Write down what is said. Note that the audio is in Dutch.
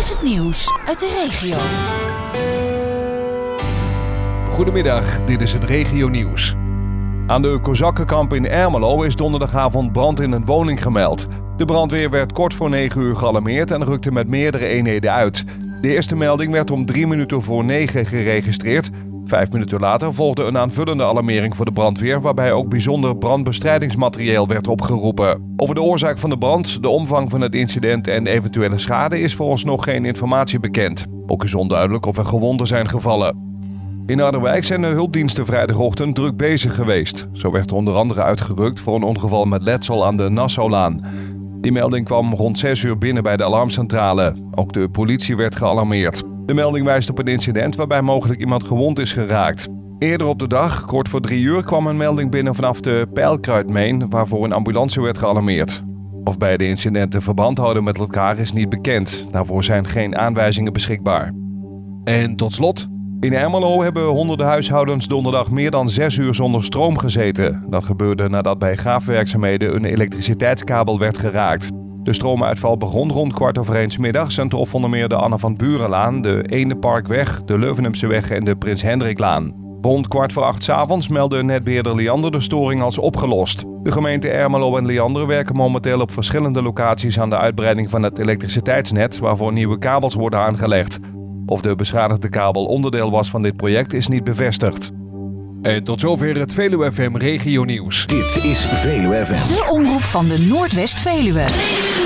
is het nieuws uit de regio. Goedemiddag, dit is het regionieuws. Aan de Kozakkenkamp in Ermelo is donderdagavond brand in een woning gemeld. De brandweer werd kort voor 9 uur gealarmeerd en rukte met meerdere eenheden uit. De eerste melding werd om 3 minuten voor 9 geregistreerd. 5 minuten later volgde een aanvullende alarmering voor de brandweer, waarbij ook bijzonder brandbestrijdingsmaterieel werd opgeroepen. Over de oorzaak van de brand, de omvang van het incident en de eventuele schade is vooralsnog geen informatie bekend. Ook is onduidelijk of er gewonden zijn gevallen. In Harderwijk zijn de hulpdiensten vrijdagochtend druk bezig geweest. Zo werd onder andere uitgerukt voor een ongeval met letsel aan de Nassaulaan. Die melding kwam rond 6 uur binnen bij de alarmcentrale. Ook de politie werd gealarmeerd. De melding wijst op een incident waarbij mogelijk iemand gewond is geraakt. Eerder op de dag, kort voor 3 uur, kwam een melding binnen vanaf de Pijlkruidmeen, waarvoor een ambulance werd gealarmeerd. Of beide incidenten verband houden met elkaar is niet bekend. Daarvoor zijn geen aanwijzingen beschikbaar. En tot slot, in Ermelo hebben honderden huishoudens donderdag meer dan 6 uur zonder stroom gezeten. Dat gebeurde nadat bij graafwerkzaamheden een elektriciteitskabel werd geraakt. De stroomuitval begon rond 1:15 's middags en trof onder meer de Anne van Burenlaan, de Eendeparkweg, de Leuvenumseweg en de Prins Hendriklaan. Rond 7:15 's avonds meldde netbeheerder Liander de storing als opgelost. De gemeente Ermelo en Liander werken momenteel op verschillende locaties aan de uitbreiding van het elektriciteitsnet, waarvoor nieuwe kabels worden aangelegd. Of de beschadigde kabel onderdeel was van dit project is niet bevestigd. En tot zover het Veluwe FM Regionieuws. Dit is Veluwe FM. De omroep van de Noordwest-Veluwe.